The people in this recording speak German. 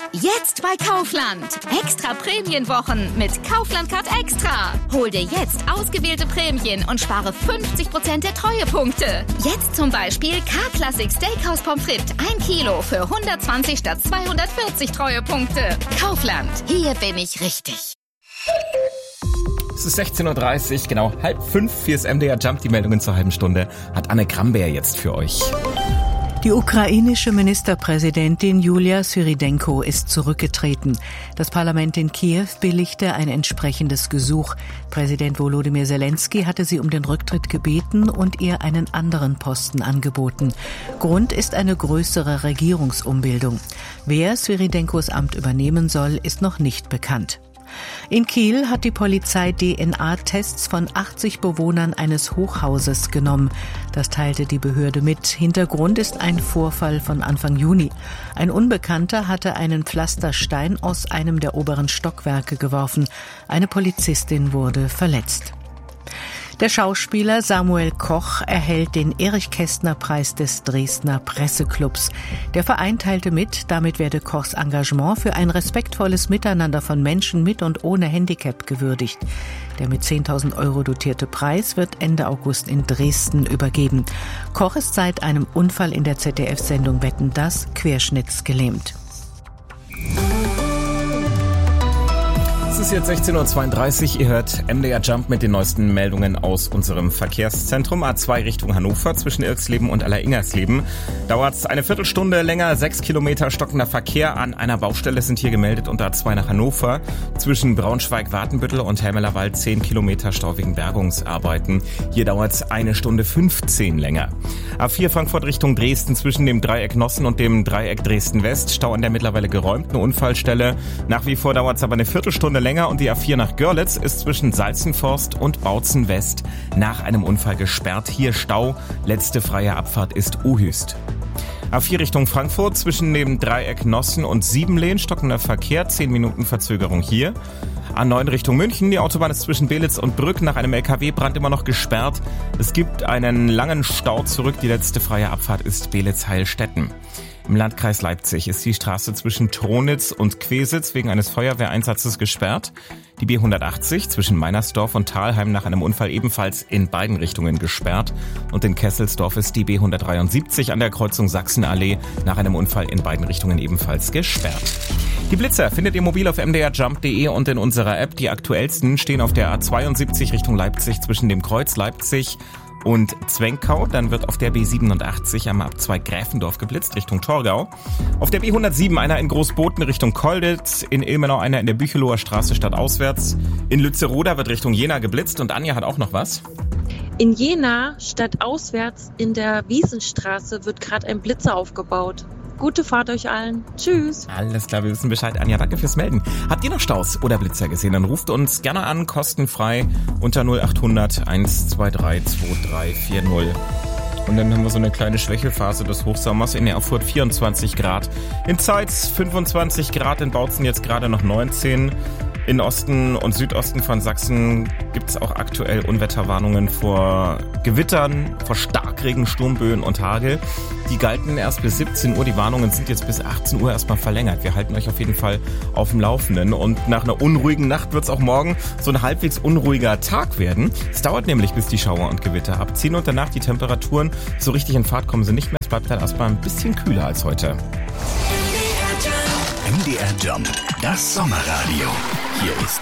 Jetzt bei Kaufland. Extra Prämienwochen mit Kaufland Card Extra. Hol dir jetzt ausgewählte Prämien und spare 50% der Treuepunkte. Jetzt zum Beispiel K-Classic Steakhouse Pommes frites 1 Kilo für 120 statt 240 Treuepunkte. Kaufland. Hier bin ich richtig. Es ist 16.30 Uhr, genau 4:30 fürs MDR Jump. Die Meldungen zur halben Stunde hat Anne Kramberg jetzt für euch. Die ukrainische Ministerpräsidentin Julia Syridenko ist zurückgetreten. Das Parlament in Kiew billigte ein entsprechendes Gesuch. Präsident Volodymyr Zelensky hatte sie um den Rücktritt gebeten und ihr einen anderen Posten angeboten. Grund ist eine größere Regierungsumbildung. Wer Syridenkos Amt übernehmen soll, ist noch nicht bekannt. In Kiel hat die Polizei DNA-Tests von 80 Bewohnern eines Hochhauses genommen. Das teilte die Behörde mit. Hintergrund ist ein Vorfall von Anfang Juni. Ein Unbekannter hatte einen Pflasterstein aus einem der oberen Stockwerke geworfen. Eine Polizistin wurde verletzt. Der Schauspieler Samuel Koch erhält den Erich-Kästner-Preis des Dresdner Presseclubs. Der Verein teilte mit, damit werde Kochs Engagement für ein respektvolles Miteinander von Menschen mit und ohne Handicap gewürdigt. Der mit 10.000 € dotierte Preis wird Ende August in Dresden übergeben. Koch ist seit einem Unfall in der ZDF-Sendung Wetten, dass querschnittsgelähmt. Es ist jetzt 16.32 Uhr, ihr hört MDR Jump mit den neuesten Meldungen aus unserem Verkehrszentrum. A2 Richtung Hannover zwischen Irxleben und Alleringers-Leben. Dauert es eine Viertelstunde länger, 6 Kilometer stockender Verkehr an einer Baustelle sind hier gemeldet und A2 nach Hannover. Zwischen Braunschweig-Wartenbüttel und Helmelerwald 10 Kilometer Stau wegen Bergungsarbeiten. Hier dauert es 1 Stunde 15 länger. A4 Frankfurt Richtung Dresden zwischen dem Dreieck Nossen und dem Dreieck Dresden-West. Stau an der mittlerweile geräumten Unfallstelle. Nach wie vor dauert es aber eine Viertelstunde länger und die A4 nach Görlitz ist zwischen Salzenforst und Bautzen West nach einem Unfall gesperrt. Hier Stau. Letzte freie Abfahrt ist Uhüst. A4 Richtung Frankfurt zwischen dem Dreieck Nossen und Siebenlehn stockender Verkehr, 10 Minuten Verzögerung hier. A9 Richtung München, die Autobahn ist zwischen Belitz und Brück nach einem LKW-Brand immer noch gesperrt. Es gibt einen langen Stau zurück, die letzte freie Abfahrt ist Belitz-Heilstätten. Im Landkreis Leipzig ist die Straße zwischen Tronitz und Quesitz wegen eines Feuerwehreinsatzes gesperrt. Die B180 zwischen Meinersdorf und Thalheim nach einem Unfall ebenfalls in beiden Richtungen gesperrt. Und in Kesselsdorf ist die B173 an der Kreuzung Sachsenallee nach einem Unfall in beiden Richtungen ebenfalls gesperrt. Die Blitzer findet ihr mobil auf mdrjump.de und in unserer App. Die aktuellsten stehen auf der A72 Richtung Leipzig zwischen dem Kreuz Leipzig und Zwenkau. Dann wird auf der B87 am A2 Gräfendorf geblitzt Richtung Torgau. Auf der B107 einer in Großboten Richtung Kolditz. In Ilmenau einer in der Bücheloher Straße stadtauswärts. In Lützeroda wird Richtung Jena geblitzt. Und Anja hat auch noch was. In Jena stadtauswärts in der Wiesenstraße wird gerade ein Blitzer aufgebaut. Gute Fahrt euch allen. Tschüss. Alles klar, wir wissen Bescheid. Anja, danke fürs Melden. Habt ihr noch Staus oder Blitzer gesehen? Dann ruft uns gerne an, kostenfrei unter 0800 123 2340. Und dann haben wir so eine kleine Schwächelphase des Hochsommers. In Erfurt 24 Grad. In Zeitz 25 Grad. In Bautzen jetzt gerade noch 19. In Osten und Südosten von Sachsen gibt es auch aktuell Unwetterwarnungen vor Gewittern, vor Starkregen, Sturmböen und Hagel. Die galten erst bis 17 Uhr. Die Warnungen sind jetzt bis 18 Uhr erstmal verlängert. Wir halten euch auf jeden Fall auf dem Laufenden. Und nach einer unruhigen Nacht wird es auch morgen so ein halbwegs unruhiger Tag werden. Es dauert nämlich, bis die Schauer und Gewitter abziehen. Und danach die Temperaturen so richtig in Fahrt kommen sie nicht mehr. Es bleibt dann erstmal ein bisschen kühler als heute. MDR Jump, das Sommerradio. Hier ist